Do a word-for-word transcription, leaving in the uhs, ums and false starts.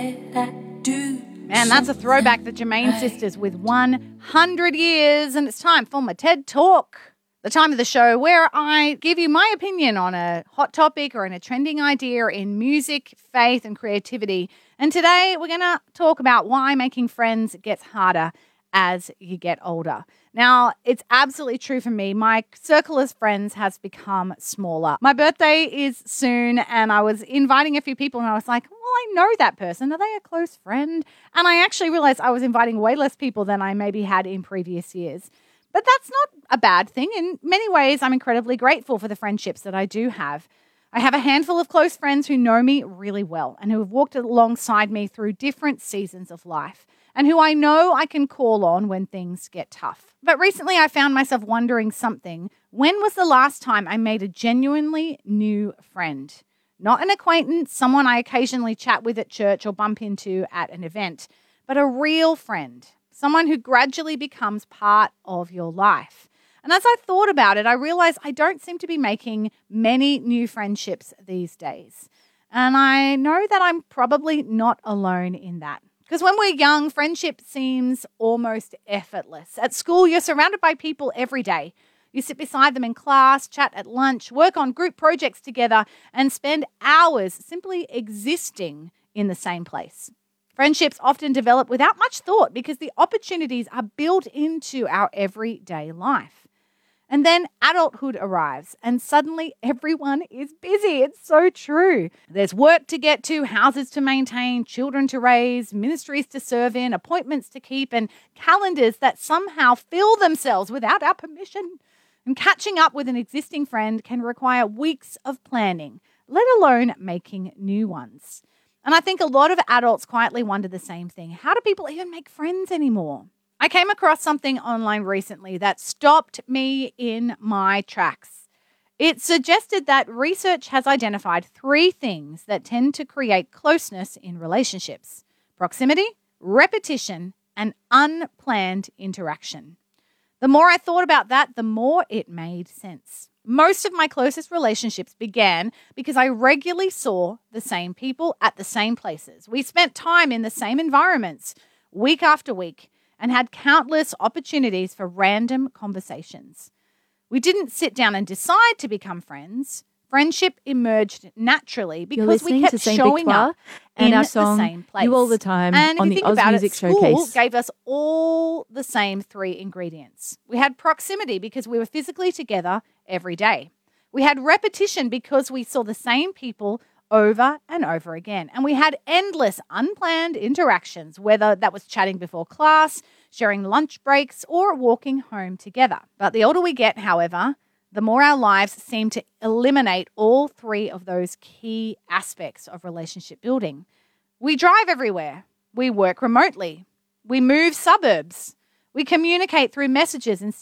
said I'd do. Man, that's a throwback, the Jermaine Sisters with one hundred years. And it's time for my TED Talk, the time of the show where I give you my opinion on a hot topic or in a trending idea in music, faith, and creativity. And today we're going to talk about why making friends gets harder as you get older. Now, it's absolutely true for me. My circle of friends has become smaller. My birthday is soon, and I was inviting a few people, and I was like, well, I know that person. Are they a close friend? And I actually realized I was inviting way less people than I maybe had in previous years. But that's not a bad thing. In many ways, I'm incredibly grateful for the friendships that I do have. I have a handful of close friends who know me really well and who have walked alongside me through different seasons of life, and who I know I can call on when things get tough. But recently I found myself wondering something. When was the last time I made a genuinely new friend? Not an acquaintance, someone I occasionally chat with at church or bump into at an event, but a real friend, someone who gradually becomes part of your life. And as I thought about it, I realized I don't seem to be making many new friendships these days. And I know that I'm probably not alone in that. Because when we're young, friendship seems almost effortless. At school, you're surrounded by people every day. You sit beside them in class, chat at lunch, work on group projects together, and spend hours simply existing in the same place. Friendships often develop without much thought because the opportunities are built into our everyday life. And then adulthood arrives and suddenly everyone is busy. It's so true. There's work to get to, houses to maintain, children to raise, ministries to serve in, appointments to keep, and calendars that somehow fill themselves without our permission. And catching up with an existing friend can require weeks of planning, let alone making new ones. And I think a lot of adults quietly wonder the same thing. How do people even make friends anymore? I came across something online recently that stopped me in my tracks. It suggested that research has identified three things that tend to create closeness in relationships: proximity, repetition, and unplanned interaction. The more I thought about that, the more it made sense. Most of my closest relationships began because I regularly saw the same people at the same places. We spent time in the same environments week after week, and had countless opportunities for random conversations. We didn't sit down and decide to become friends. Friendship emerged naturally because we kept showing up in the same place. You All the Time and on if you the think Oz about Music it, school Showcase. gave us all the same three ingredients. We had proximity because we were physically together every day. We had repetition because we saw the same people over and over again. And we had endless unplanned interactions, whether that was chatting before class, sharing lunch breaks, or walking home together. But the older we get, however, the more our lives seem to eliminate all three of those key aspects of relationship building. We drive everywhere. We work remotely. We move suburbs. We communicate through messages and